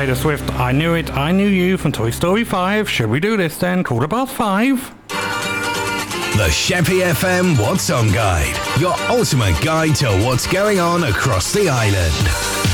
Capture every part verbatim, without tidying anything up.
Taylor Swift, I Knew It, I Knew You from Toy Story five. Should we do this then? Quarter past five. The Sheppy F M What's On Guide. Your ultimate guide to what's going on across the island.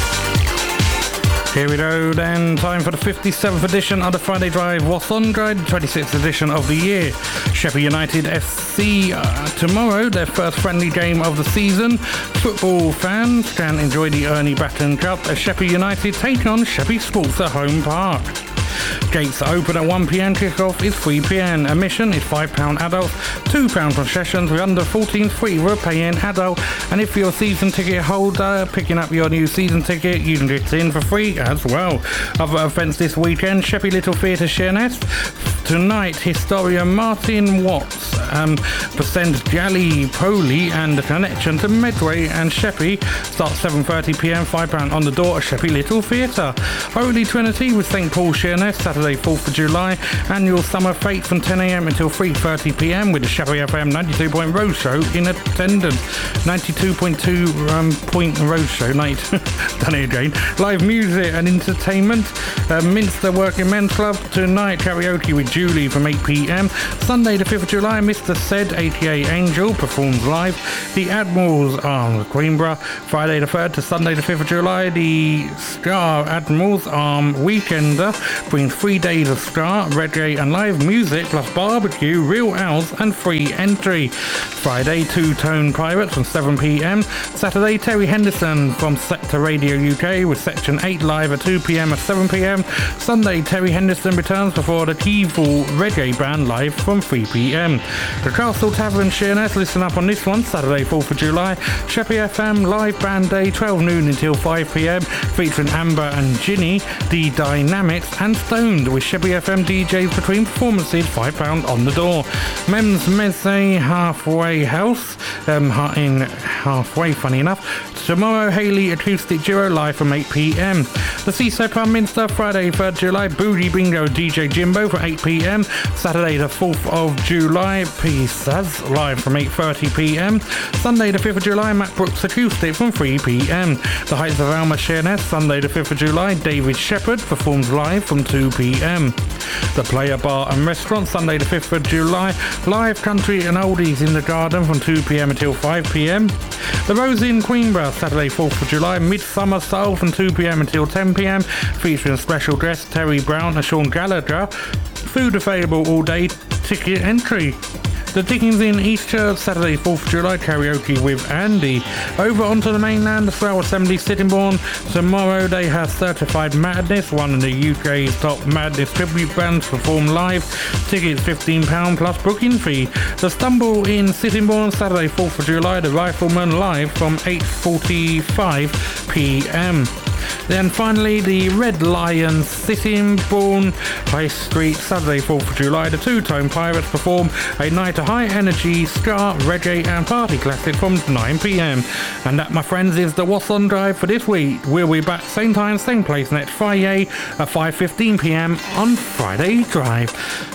Here we go then, time for the fifty-seventh edition of the Friday Drive What's On Guide, twenty-sixth edition of the year. Sheffield United F C uh, tomorrow, their first friendly game of the season. Football fans can enjoy the Ernie Batten Cup as Sheffield United take on Sheppey Sports at Home Park. Gates are open at one p.m, kick-off is three p.m. Admission is five pounds adults, two pounds concessions with under fourteen free for a pay-in adult. And if you're a season ticket holder, picking up your new season ticket, you can get in for free as well. Other events this weekend, Sheppey Little Theatre Sheerness. Tonight, historian Martin Watts um, presents Jolly Polly and the connection to Medway and Sheppey. Starts seven thirty p.m, five pounds on the door at Sheppey Little Theatre. Holy Trinity with Saint Paul Sheerness, Saturday fourth of July. Annual Summer Fete from ten a.m. until three thirty p.m. with the Sheppey F M ninety-two point Road Show in attendance. ninety-two point two um, point Road Show night. Done it again. Live music and entertainment. Uh, Minster Working Men's Club tonight. Karaoke with Julie from eight p.m. Sunday the fifth of July, Mister Said aka Angel performs live. The Admirals Arms Queenborough. Friday the third to Sunday the fifth of July, the Star Admirals Arm Weekender brings three days of Star, reggae and live music plus barbecue, real owls and free entry. Friday, Two Tone Pirates from seven p.m. Saturday, Terry Henderson from Sector Radio U K with Section eight live at two p.m. at seven p.m. Sunday, Terry Henderson returns before the Evil Reggae Band live from three p.m. The Castle Tavern Sheerness, listen up on this one, Saturday fourth of July. Sheppey F M Live Band Day, twelve noon until five p.m. featuring Amber and Ginny, The Dynamics and Stoned with Sheppey F M D Js between performances, five pounds on the door. Mems Meze Halfway House, um, in Halfway, funny enough. Tomorrow, Haley Acoustic Duo live from eight p.m. The Seaside Pub Minster, Friday third of July, Booty Bingo D J Jimbo from eight p.m. Saturday the fourth of July, P Saz live from eight thirty p.m. Sunday the fifth of July, Matt Brooks Acoustic from three p.m. The Heights of Alma Sheerness, Sunday the fifth of July, David Shepherd performs live from two p.m. The Player Bar and Restaurant, Sunday the fifth of July, live country and oldies in the garden from two p.m. until five p.m. The Rose Inn Queenborough, Saturday fourth of July, Midsummer Soul from two p.m. until ten p.m. featuring special guests Terry Brown and Sean Gallagher. Food available all day, ticket entry. The Dickens Inn East Church, Saturday fourth of July, karaoke with Andy. Over onto the mainland, the Swell Assembly Sittingbourne. Tomorrow they have Certified Madness, one of the U K's top Madness tribute bands, perform live. Tickets fifteen pounds plus booking fee. The Stumble in Sittingbourne, Saturday fourth of July, the Rifleman live from eight forty-five p.m. Then finally, the Red Lion Sittingbourne High Street, Saturday fourth of July. The Two Tone Pirates perform a night of high energy, ska, reggae and party classic from nine p.m. And that, my friends, is the What's On Drive for this week. We'll be back same time, same place next Friday at five fifteen p.m. on Friday Drive.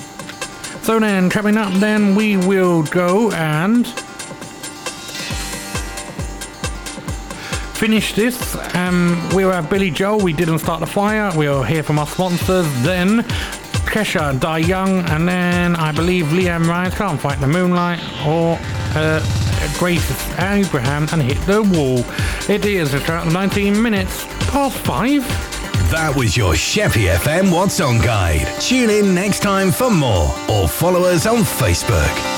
So then, coming up then, we will go and finish this. Um, we'll have Billy Joel, We Didn't Start the Fire. We'll hear from our sponsors. Then Kesha, Die Young. And then I believe Liam Ryan, Can't Fight the Moonlight. Or uh, Grace Abraham and Hit the Wall. It is about nineteen minutes past five. That was your Sheppey F M What's On Guide. Tune in next time for more or follow us on Facebook.